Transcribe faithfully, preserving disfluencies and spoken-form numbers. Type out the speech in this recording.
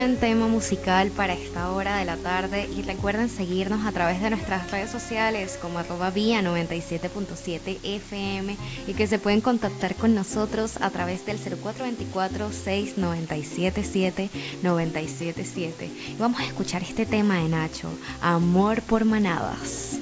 Un tema musical para esta hora de la tarde y recuerden seguirnos a través de nuestras redes sociales como arroba vía noventa y siete punto siete F M y que se pueden contactar con nosotros a través del cero cuatro veinticuatro, seis noventa y siete siete, noventa y siete siete. Y vamos a escuchar este tema de Nacho, Amor por Manadas.